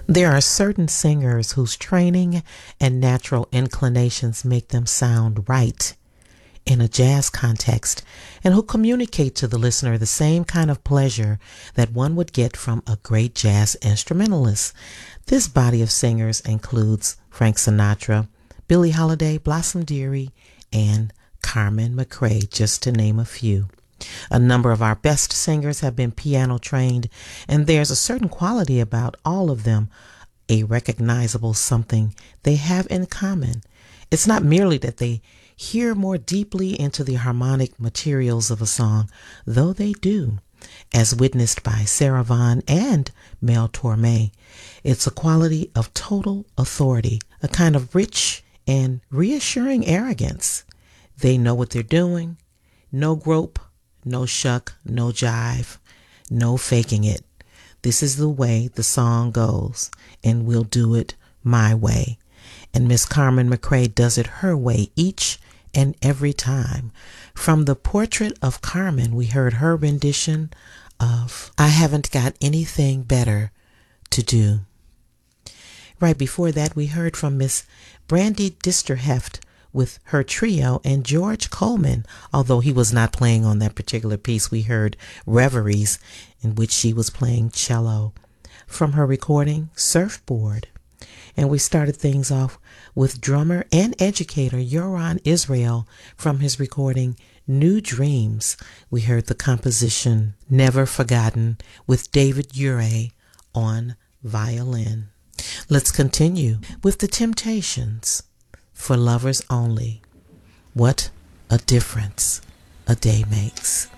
There are certain singers whose training and natural inclinations make them sound right in a jazz context and who communicate to the listener the same kind of pleasure that one would get from a great jazz instrumentalist. This body of singers includes Frank Sinatra, Billie Holiday, Blossom Dearie, and Carmen McRae, just to name a few. A number of our best singers have been piano trained, and there's a certain quality about all of them, a recognizable something they have in common. It's not merely that they hear more deeply into the harmonic materials of a song, though they do, as witnessed by Sarah Vaughan and Mel Torme. It's a quality of total authority, a kind of rich and reassuring arrogance. They know what they're doing. No grope, no shuck, no jive, no faking it. This is the way the song goes, and we'll do it my way. And Miss Carmen McRae does it her way each and every time. From the Portrait of Carmen, we heard her rendition of I Haven't Got Anything Better to Do. Right before that, we heard from Miss Brandy Disterheft with her trio, and George Coleman, although he was not playing on that particular piece. We heard Reveries, in which she was playing cello, from her recording Surfboard. And we started things off with drummer and educator Yoran Israel from his recording New Dreams. We heard the composition Never Forgotten with David Ure on violin. Let's continue with the Temptations, For Lovers Only. What a difference a day makes.